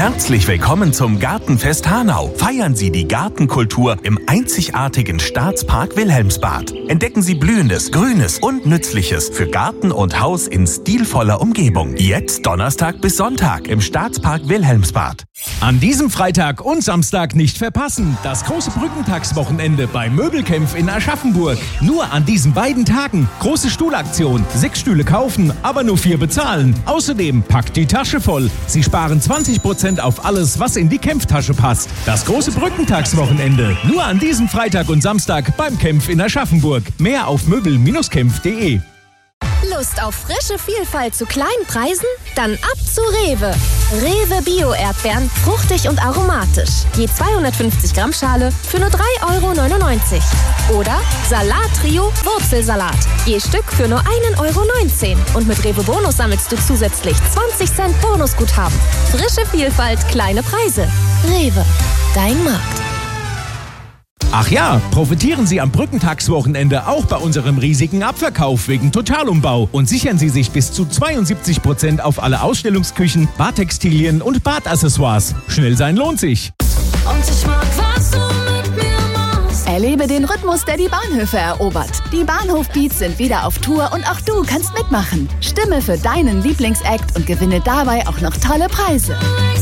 Herzlich willkommen zum Gartenfest Hanau. Feiern Sie die Gartenkultur im einzigartigen Staatspark Wilhelmsbad. Entdecken Sie Blühendes, Grünes und Nützliches für Garten und Haus in stilvoller Umgebung. Jetzt Donnerstag bis Sonntag im Staatspark Wilhelmsbad. An diesem Freitag und Samstag nicht verpassen. Das große Brückentagswochenende bei Möbelkämpf in Aschaffenburg. Nur an diesen beiden Tagen. Große Stuhlaktion. 6 Stühle kaufen, aber nur 4 bezahlen. Außerdem packt die Tasche voll. Sie sparen 20% auf alles, was in die Kämpftasche passt. Das große Brückentagswochenende. Nur an diesem Freitag und Samstag beim Kämpf in Aschaffenburg. Mehr auf möbel-kämpf.de. Lust auf frische Vielfalt zu kleinen Preisen? Dann ab zu Rewe. Rewe Bio-Erdbeeren, fruchtig und aromatisch. Je 250 Gramm Schale für nur 3,99 €. Oder Salat-Trio Wurzelsalat. Je Stück für nur 1,19 €. Und mit Rewe Bonus sammelst du zusätzlich 20 Cent Bonusguthaben. Frische Vielfalt, kleine Preise. Rewe, dein Markt. Ach ja, profitieren Sie am Brückentagswochenende auch bei unserem riesigen Abverkauf wegen Totalumbau und sichern Sie sich bis zu 72% auf alle Ausstellungsküchen, Badtextilien und Badaccessoires. Schnell sein lohnt sich. Und ich mag, was du mit mir machst. Erlebe den Rhythmus, der die Bahnhöfe erobert. Die Bahnhof-Beats sind wieder auf Tour und auch du kannst mitmachen. Stimme für deinen Lieblingsakt und gewinne dabei auch noch tolle Preise.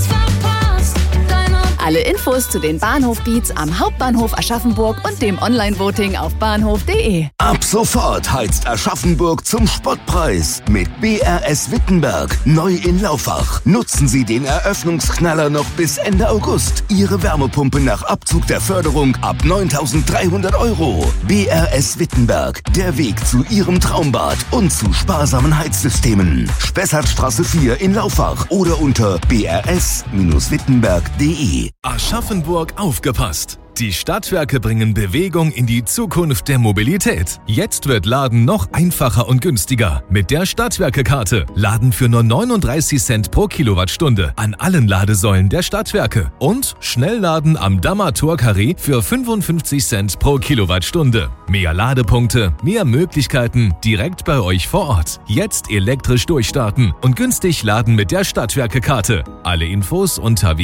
Alle Infos zu den Bahnhof-Beats am Hauptbahnhof Aschaffenburg und dem Online-Voting auf bahnhof.de. Ab sofort heizt Aschaffenburg zum Spottpreis mit BRS Wittenberg. Neu in Laufach. Nutzen Sie den Eröffnungsknaller noch bis Ende August. Ihre Wärmepumpe nach Abzug der Förderung ab 9.300 €. BRS Wittenberg. Der Weg zu Ihrem Traumbad und zu sparsamen Heizsystemen. Spessartstraße 4 in Laufach oder unter brs-wittenberg.de. Aschaffenburg aufgepasst! Die Stadtwerke bringen Bewegung in die Zukunft der Mobilität. Jetzt wird Laden noch einfacher und günstiger. Mit der Stadtwerke-Karte. Laden für nur 39 Cent pro Kilowattstunde an allen Ladesäulen der Stadtwerke. Und Schnellladen am Dammer Tor-Carré für 55 Cent pro Kilowattstunde. Mehr Ladepunkte, mehr Möglichkeiten direkt bei euch vor Ort. Jetzt elektrisch durchstarten und günstig laden mit der Stadtwerke-Karte. Alle Infos unter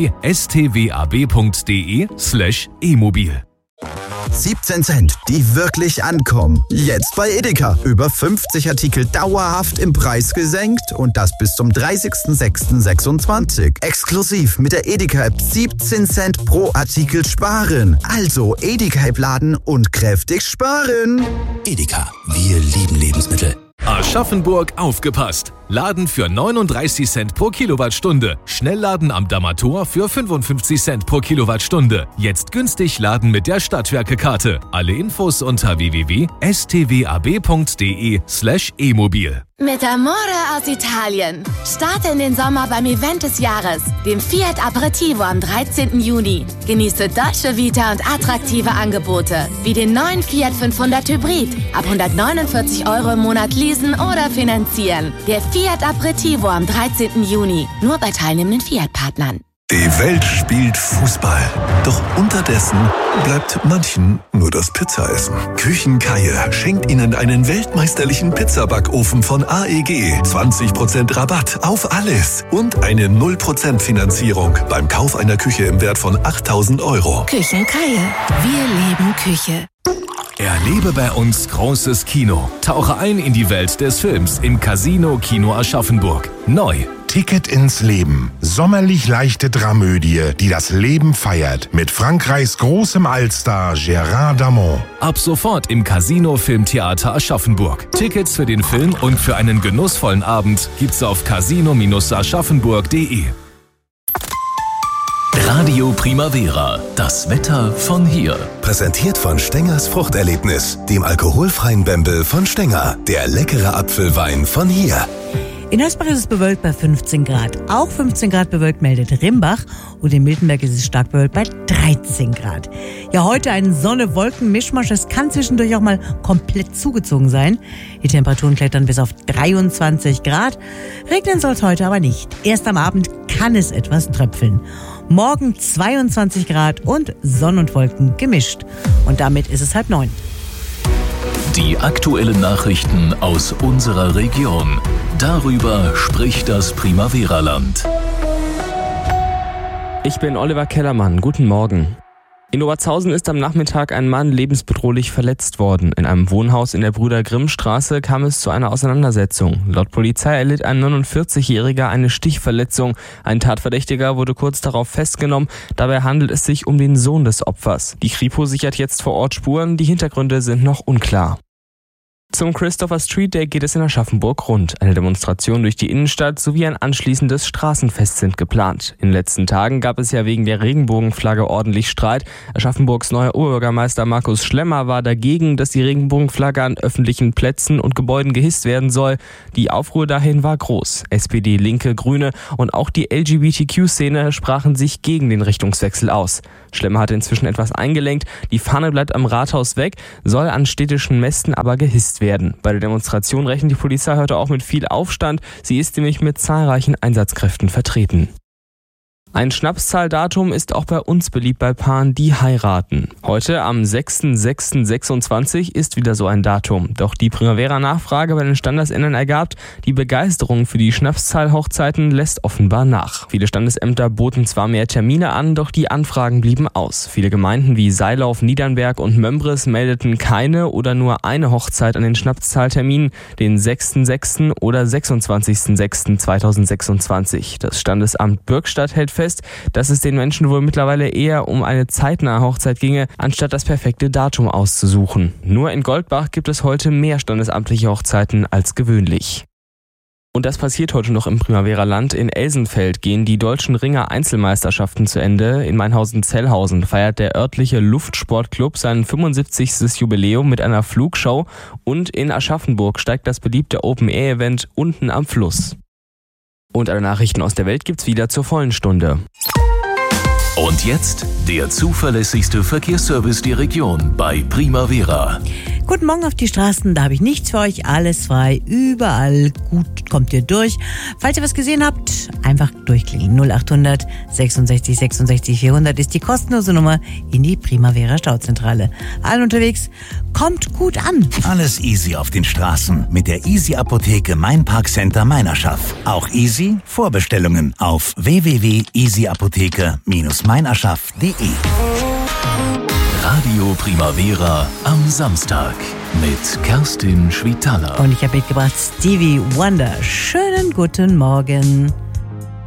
www.stwab.de/e-mobil. 17 Cent, die wirklich ankommen. Jetzt bei Edeka. Über 50 Artikel dauerhaft im Preis gesenkt und das bis zum 30.06.26. Exklusiv mit der Edeka-App 17 Cent pro Artikel sparen. Also Edeka-App laden und kräftig sparen. Edeka, wir lieben Lebensmittel. Aschaffenburg aufgepasst! Laden für 39 Cent pro Kilowattstunde. Schnellladen am Dammer Tor für 55 Cent pro Kilowattstunde. Jetzt günstig laden mit der Stadtwerke-Karte. Alle Infos unter www.stwab.de/e-mobil. Mit Amore aus Italien. Starte in den Sommer beim Event des Jahres, dem Fiat Aperitivo am 13. Juni. Genieße Dolce Vita und attraktive Angebote, wie den neuen Fiat 500 Hybrid. Ab 149 € im Monat leasen oder finanzieren. Der Fiat Aperitivo am 13. Juni. Nur bei teilnehmenden Fiat-Partnern. Die Welt spielt Fußball. Doch unterdessen bleibt manchen nur das Pizzaessen. Küchenkeier schenkt Ihnen einen weltmeisterlichen Pizzabackofen von AEG. 20% Rabatt auf alles. Und eine 0% Finanzierung beim Kauf einer Küche im Wert von 8.000 €. Küchenkeier. Wir leben Küche. Erlebe bei uns großes Kino. Tauche ein in die Welt des Films im Casino Kino Aschaffenburg. Neu. Ticket ins Leben. Sommerlich leichte Dramödie, die das Leben feiert. Mit Frankreichs großem Allstar Gérard Darmon. Ab sofort im Casino Filmtheater Aschaffenburg. Tickets für den Film und für einen genussvollen Abend gibt's auf casino-aschaffenburg.de. Radio Primavera, das Wetter von hier. Präsentiert von Stengers Fruchterlebnis, dem alkoholfreien Bembel von Stenger. Der leckere Apfelwein von hier. In Hösbach ist es bewölkt bei 15 Grad. Auch 15 Grad bewölkt meldet Rimbach und in Miltenberg ist es stark bewölkt bei 13 Grad. Ja, heute ein Sonne-Wolken-Mischmasch. Es kann zwischendurch auch mal komplett zugezogen sein. Die Temperaturen klettern bis auf 23 Grad. Regnen soll es heute aber nicht. Erst am Abend kann es etwas tröpfeln. Morgen 22 Grad und Sonne und Wolken gemischt. Und damit ist es 8:30. Die aktuellen Nachrichten aus unserer Region. Darüber spricht das Primavera-Land. Ich bin Oliver Kellermann. Guten Morgen. In Obertshausen ist am Nachmittag ein Mann lebensbedrohlich verletzt worden. In einem Wohnhaus in der Brüder-Grimm-Straße kam es zu einer Auseinandersetzung. Laut Polizei erlitt ein 49-Jähriger eine Stichverletzung. Ein Tatverdächtiger wurde kurz darauf festgenommen. Dabei handelt es sich um den Sohn des Opfers. Die Kripo sichert jetzt vor Ort Spuren. Die Hintergründe sind noch unklar. Zum Christopher Street Day geht es in Aschaffenburg rund. Eine Demonstration durch die Innenstadt sowie ein anschließendes Straßenfest sind geplant. In den letzten Tagen gab es ja wegen der Regenbogenflagge ordentlich Streit. Aschaffenburgs neuer Oberbürgermeister Markus Schlemmer war dagegen, dass die Regenbogenflagge an öffentlichen Plätzen und Gebäuden gehisst werden soll. Die Aufruhr dahin war groß. SPD, Linke, Grüne und auch die LGBTQ-Szene sprachen sich gegen den Richtungswechsel aus. Schlemmer hat inzwischen etwas eingelenkt. Die Fahne bleibt am Rathaus weg, soll an städtischen Mästen aber gehisst werden. Bei der Demonstration rechnet die Polizei heute auch mit viel Aufstand. Sie ist nämlich mit zahlreichen Einsatzkräften vertreten. Ein Schnapszahldatum ist auch bei uns beliebt bei Paaren, die heiraten. Heute am 6.6.26 ist wieder so ein Datum. Doch die Primavera-Nachfrage bei den Standesämtern ergab, die Begeisterung für die Schnapszahl-Hochzeiten lässt offenbar nach. Viele Standesämter boten zwar mehr Termine an, doch die Anfragen blieben aus. Viele Gemeinden wie Seilauf, Niedernberg und Mömbris meldeten keine oder nur eine Hochzeit an den Schnapszahlterminen, den 6.6. oder 26.6.2026. Das Standesamt Bürgstadt hält fest, dass es den Menschen wohl mittlerweile eher um eine zeitnahe Hochzeit ginge, anstatt das perfekte Datum auszusuchen. Nur in Goldbach gibt es heute mehr standesamtliche Hochzeiten als gewöhnlich. Und das passiert heute noch im Primavera-Land. In Elsenfeld gehen die deutschen Ringer-Einzelmeisterschaften zu Ende. In Mainhausen-Zellhausen feiert der örtliche Luftsportclub sein 75. Jubiläum mit einer Flugshow. Und in Aschaffenburg steigt das beliebte Open-Air-Event unten am Fluss. Und alle Nachrichten aus der Welt gibt's wieder zur vollen Stunde. Und jetzt der zuverlässigste Verkehrsservice der Region bei Primavera. Guten Morgen auf die Straßen, da habe ich nichts für euch, alles frei, überall gut kommt ihr durch. Falls ihr was gesehen habt, einfach durchklingen. 0800 66 66 400 ist die kostenlose Nummer in die Primavera Stauzentrale. Allen unterwegs, kommt gut an. Alles easy auf den Straßen mit der Easy Apotheke Main Park Center Meinerschaft. Auch easy Vorbestellungen auf www.easyapotheke-meinerschaft.de. Radio Primavera am Samstag mit Kerstin Schwitaler. Und ich habe mitgebracht Stevie Wonder. Schönen guten Morgen.